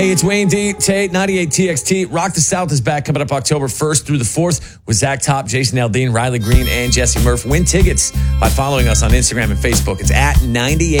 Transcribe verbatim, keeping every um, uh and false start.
Hey, it's Wayne D. Tate, ninety-eight T X T. Rock the South is back coming up October first through the fourth with Zach Top, Jason Aldean, Riley Green, and Jesse Murph. Win tickets by following us on Instagram and Facebook. It's at ninety-eight